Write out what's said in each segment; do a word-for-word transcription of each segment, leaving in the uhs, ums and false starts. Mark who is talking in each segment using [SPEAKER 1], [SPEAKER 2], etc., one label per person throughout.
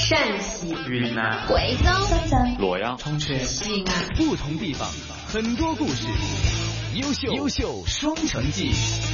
[SPEAKER 1] 陕西、
[SPEAKER 2] 云南、
[SPEAKER 1] 贵州、
[SPEAKER 3] 深圳、
[SPEAKER 2] 洛阳、
[SPEAKER 3] 重庆、
[SPEAKER 1] 西安，
[SPEAKER 4] 不同地方很多故事，优秀优秀双城记。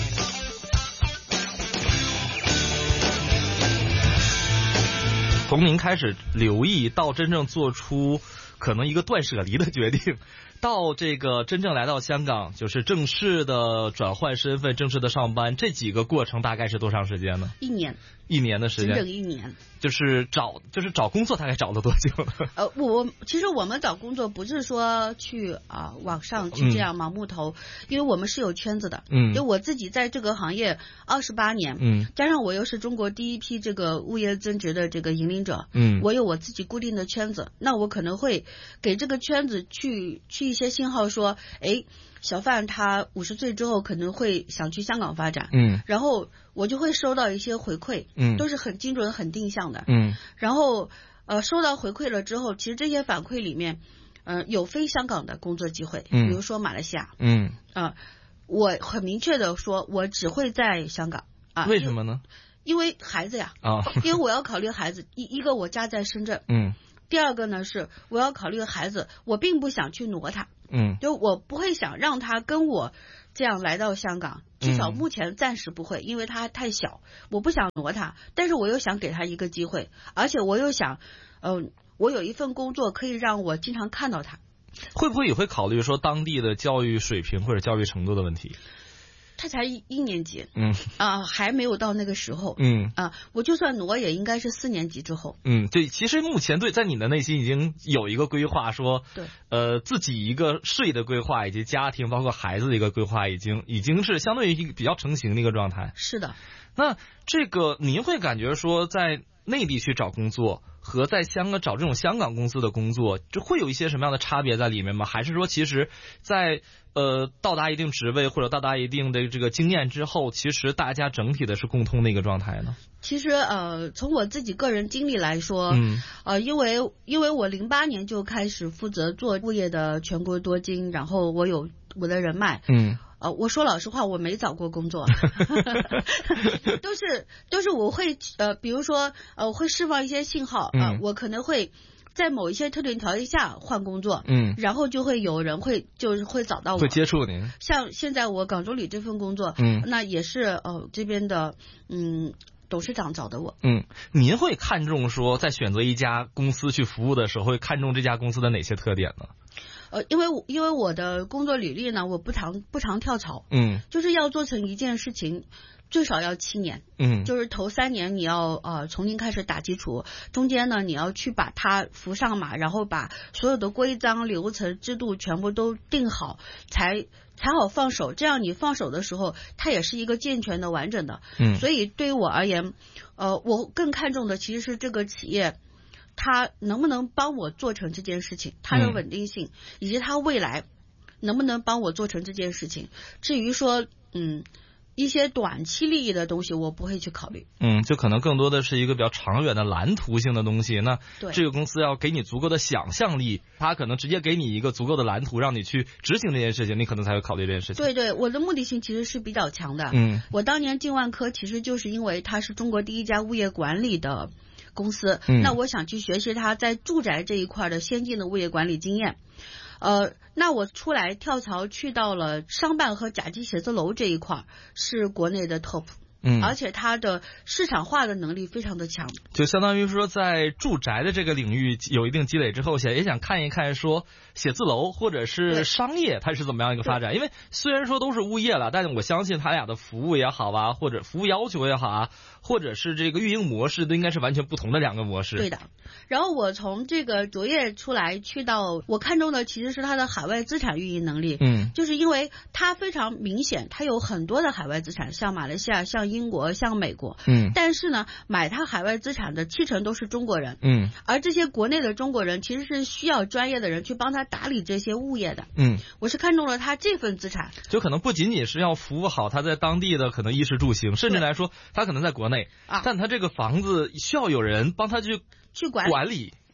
[SPEAKER 4] 从您开始留意到真正做出可能一个断舍离的决定，到这个真正来到香港，就是正式的转换身份、正式的上班，这几个过程大概是多长时间呢？
[SPEAKER 5] 一年，
[SPEAKER 4] 一年的时间，
[SPEAKER 5] 整整一年。
[SPEAKER 4] 就是找，就是找工作，大概找了多久呢？
[SPEAKER 5] 呃，我其实我们找工作不是说去啊、呃、网上去这样盲目投、嗯，因为我们是有圈子的。嗯，就我自己在这个行业二十八年，嗯，加上我又是中国第一批这个物业增值的这个引领者，嗯，我有我自己固定的圈子，那我可能会给这个圈子去去一些信号说，哎。小范他五十岁之后可能会想去香港发展，嗯，然后我就会收到一些回馈，嗯，都是很精准、很定向的，嗯，然后呃收到回馈了之后，其实这些反馈里面，呃有非香港的工作机会，嗯，比如说马来西亚，嗯，啊、呃，我很明确的说，我只会在香港啊，
[SPEAKER 4] 为什么呢？
[SPEAKER 5] 因为孩子呀，啊、哦，因为我要考虑孩子，一一个我家在深圳，嗯。第二个呢是我要考虑孩子，我并不想去挪他，嗯，就我不会想让他跟我这样来到香港，至少目前暂时不会，因为他太小，我不想挪他，但是我又想给他一个机会，而且我又想，嗯、呃，我有一份工作可以让我经常看到他。
[SPEAKER 4] 会不会也会考虑说当地的教育水平或者教育程度的问题？
[SPEAKER 5] 他才一一年级，嗯啊、呃，还没有到那个时候，嗯啊、呃，我就算挪也应该是四年级之后，
[SPEAKER 4] 嗯，对，其实目前对在你的内心已经有一个规划，说，对，呃，自己一个事业的规划以及家庭包括孩子的一个规划，已经已经是相对于一个比较成型的一个状态。
[SPEAKER 5] 是的，
[SPEAKER 4] 那这个您会感觉说在内地去找工作和在香港找这种香港公司的工作，这会有一些什么样的差别在里面吗？还是说其实在呃到达一定职位或者到达一定的这个经验之后，其实大家整体的是共通的一个状态呢？
[SPEAKER 5] 其实呃从我自己个人经历来说，嗯，呃因为因为我零八年就开始负责做物业的全国多金，然后我有我的人脉，嗯。呃，我说老实话，我没找过工作，都是都是我会呃，比如说呃，我会释放一些信号啊、呃嗯，我可能会在某一些特定条件下换工作，嗯，然后就会有人会就是会找到我，
[SPEAKER 4] 会接触您。
[SPEAKER 5] 像现在我港中旅这份工作，嗯，那也是呃这边的嗯。董事长找的我。
[SPEAKER 4] 嗯，您会看重说在选择一家公司去服务的时候，会看重这家公司的哪些特点呢？
[SPEAKER 5] 呃，因为因为我的工作履历呢，我不常不常跳槽，嗯，就是要做成一件事情，最少要七年，嗯，就是头三年你要呃从零开始打基础，中间呢你要去把它扶上马，然后把所有的规章流程制度全部都定好，才才好放手。这样你放手的时候，它也是一个健全的、完整的。嗯，所以对于我而言，呃，我更看重的其实是这个企业。他能不能帮我做成这件事情，它的稳定性、嗯、以及他未来能不能帮我做成这件事情。至于说嗯一些短期利益的东西我不会去考虑，
[SPEAKER 4] 嗯，就可能更多的是一个比较长远的蓝图性的东西。那这个公司要给你足够的想象力，他可能直接给你一个足够的蓝图让你去执行这件事情，你可能才会考虑这件事情。
[SPEAKER 5] 对对，我的目的性其实是比较强的。嗯，我当年进万科其实就是因为它是中国第一家物业管理的公司、嗯、那我想去学习它在住宅这一块的先进的物业管理经验。呃，那我出来跳槽去到了商办和甲级写字楼这一块，是国内的 top。嗯，而且它的市场化的能力非常的强，
[SPEAKER 4] 就相当于说在住宅的这个领域有一定积累之后，想也想看一看说写字楼或者是商业它是怎么样一个发展。因为虽然说都是物业了，但是我相信它俩的服务也好啊，或者服务要求也好啊，或者是这个运营模式都应该是完全不同的两个模式。
[SPEAKER 5] 对的。然后我从这个卓越出来去到，我看中的其实是它的海外资产运营能力。嗯，就是因为它非常明显，它有很多的海外资产，像马来西亚、像英国、像美国。嗯，但是呢，买它海外资产的七成都是中国人。嗯，而这些国内的中国人其实是需要专业的人去帮他打理这些物业的。嗯，我是看中了他这份资产，
[SPEAKER 4] 就可能不仅仅是要服务好他在当地的可能衣食住行，甚至来说他可能在国内，啊，但他这个房子需要有人帮他去
[SPEAKER 5] 去管理。
[SPEAKER 4] 管理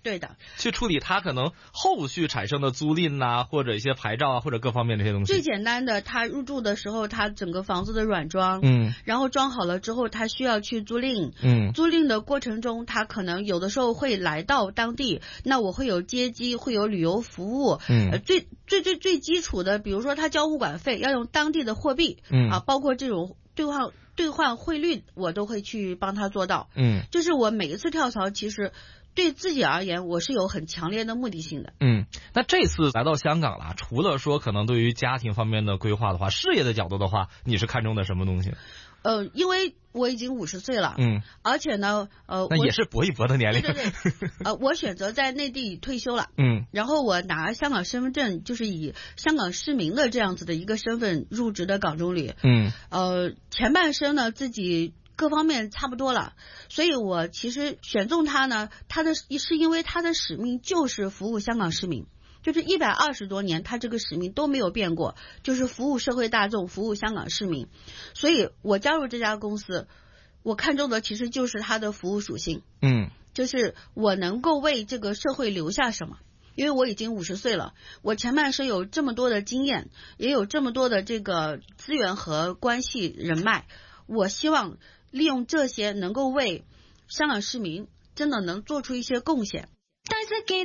[SPEAKER 5] 对的，
[SPEAKER 4] 去处理他可能后续产生的租赁呐、啊，或者一些牌照啊，或者各方面这些东西。
[SPEAKER 5] 最简单的，他入住的时候，他整个房子的软装，
[SPEAKER 4] 嗯，
[SPEAKER 5] 然后装好了之后，他需要去租赁，
[SPEAKER 4] 嗯，
[SPEAKER 5] 租赁的过程中，他可能有的时候会来到当地，那我会有接机，会有旅游服务，
[SPEAKER 4] 嗯，
[SPEAKER 5] 呃、最最最最基础的，比如说他交物管费要用当地的货币，
[SPEAKER 4] 嗯
[SPEAKER 5] 啊，包括这种兑换兑换汇率，我都会去帮他做到，
[SPEAKER 4] 嗯，
[SPEAKER 5] 就是我每一次跳槽，其实对自己而言，我是有很强烈的目的性的。
[SPEAKER 4] 嗯，那这次来到香港了，除了说可能对于家庭方面的规划的话，事业的角度的话，你是看重的什么东西？
[SPEAKER 5] 呃，因为我已经五十岁了，
[SPEAKER 4] 嗯，
[SPEAKER 5] 而且呢，呃，
[SPEAKER 4] 那也是搏一搏的年龄，
[SPEAKER 5] 对对对，呃，我选择在内地退休了，
[SPEAKER 4] 嗯，
[SPEAKER 5] 然后我拿香港身份证，就是以香港市民的这样子的一个身份入职的港中旅，
[SPEAKER 4] 嗯，
[SPEAKER 5] 呃，前半生呢自己各方面差不多了，所以我其实选中他呢，他的是因为他的使命就是服务香港市民。就是一百二十多年，他这个使命都没有变过，就是服务社会大众，服务香港市民。所以我加入这家公司，我看中的其实就是它的服务属性，
[SPEAKER 4] 嗯，
[SPEAKER 5] 就是我能够为这个社会留下什么。因为我已经五十岁了，我前半生有这么多的经验，也有这么多的这个资源和关系人脉，我希望利用这些能够为香港市民真的能做出一些贡献。